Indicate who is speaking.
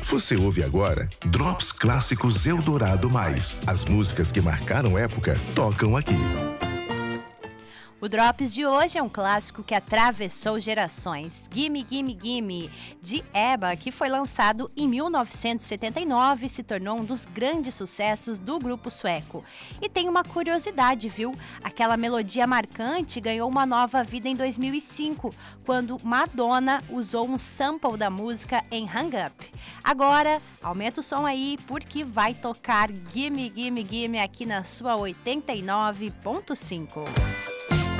Speaker 1: Você ouve agora Drops Clássicos Eldorado Mais. As músicas que marcaram época tocam aqui.
Speaker 2: O Drops de hoje é um clássico que atravessou gerações. Gimme, Gimme, Gimme, de ABBA, que foi lançado em 1979 e se tornou um dos grandes sucessos do grupo sueco. E tem uma curiosidade, viu? Aquela melodia marcante ganhou uma nova vida em 2005, quando Madonna usou um sample da música em Hang Up. Agora, aumenta o som aí, porque vai tocar Gimme, Gimme, Gimme aqui na sua 89.5.